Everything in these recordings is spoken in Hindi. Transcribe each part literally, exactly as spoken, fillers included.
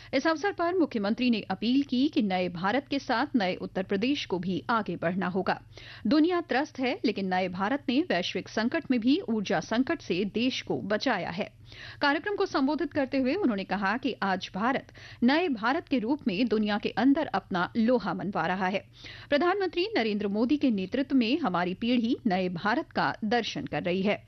इस अवसर पर मुख्यमंत्री ने अपील की कि नए भारत के साथ नए उत्तर प्रदेश को भी आगे बढ़ना होगा। दुनिया त्रस्त है, लेकिन नए भारत ने वैश्विक संकट में भी ऊर्जा संकट से देश को बचाया है। कार्यक्रम को संबोधित करते हुए उन्होंने कहा कि आज भारत नए भारत के रूप में दुनिया के अंदर अपना लोहा मनवा रहा है। प्रधानमंत्री नरेंद्र मोदी के नेतृत्व में हमारी पीढ़ी नए भारत का दर्शन कर रही है।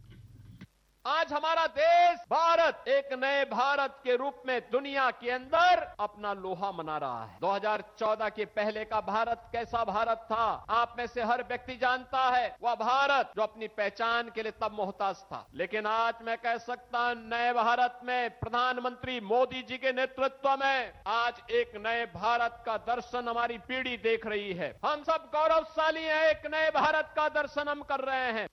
आज हमारा देश भारत एक नए भारत के रूप में दुनिया के अंदर अपना लोहा मना रहा है। दो हज़ार चौदह के पहले का भारत कैसा भारत था? आप में से हर व्यक्ति जानता है। वह भारत जो अपनी पहचान के लिए तब मोहताज था, लेकिन आज मैं कह सकता हूं नए भारत में प्रधानमंत्री मोदी जी के नेतृत्व में आज एक नए भारत का दर्शन हमारी पीढ़ी देख रही है। हम सब गौरवशाली हैं, एक नए भारत का दर्शन हम कर रहे हैं।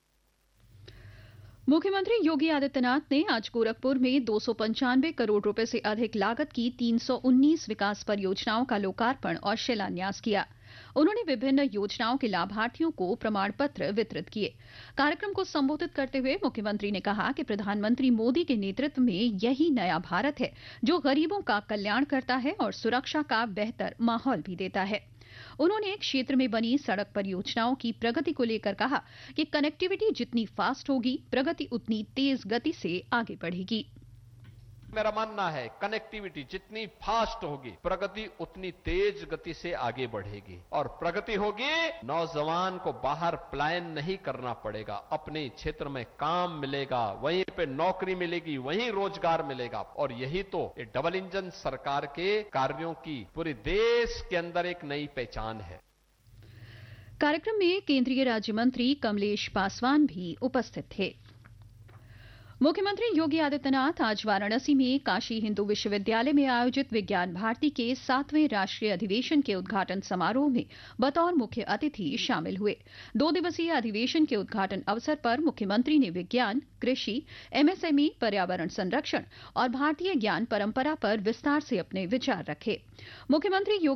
मुख्यमंत्री योगी आदित्यनाथ ने आज गोरखपुर में दो सौ पंचानवे करोड़ रुपए से अधिक लागत की तीन सौ उन्नीस विकास परियोजनाओं का लोकार्पण और शिलान्यास किया। उन्होंने विभिन्न योजनाओं के लाभार्थियों को प्रमाण पत्र वितरित किए। कार्यक्रम को संबोधित करते हुए मुख्यमंत्री ने कहा कि प्रधानमंत्री मोदी के नेतृत्व में यही नया भारत है जो गरीबों का कल्याण करता है और सुरक्षा का बेहतर माहौल भी देता है। उन्होंने क्षेत्र में बनी सड़क परियोजनाओं की प्रगति को लेकर कहा कि कनेक्टिविटी जितनी फास्ट होगी, प्रगति उतनी तेज गति से आगे बढ़ेगी। मेरा मानना है कनेक्टिविटी जितनी फास्ट होगी, प्रगति उतनी तेज गति से आगे बढ़ेगी। और प्रगति होगी, नौजवान को बाहर पलायन नहीं करना पड़ेगा, अपने क्षेत्र में काम मिलेगा, वहीं पे नौकरी मिलेगी, वहीं रोजगार मिलेगा। और यही तो ये डबल इंजन सरकार के कार्यों की पूरे देश के अंदर एक नई पहचान है। कार्यक्रम में केंद्रीय राज्य मंत्री कमलेश पासवान भी उपस्थित थे। मुख्यमंत्री योगी आदित्यनाथ आज वाराणसी में काशी हिंदू विश्वविद्यालय में आयोजित विज्ञान भारती के सातवें राष्ट्रीय अधिवेशन के उद्घाटन समारोह में बतौर मुख्य अतिथि शामिल हुए। दो दिवसीय अधिवेशन के उद्घाटन अवसर पर मुख्यमंत्री ने विज्ञान, कृषि, एमएसएमई, पर्यावरण संरक्षण और भारतीय ज्ञान परंपरा पर विस्तार से अपने विचार रखे। मुख्यमंत्री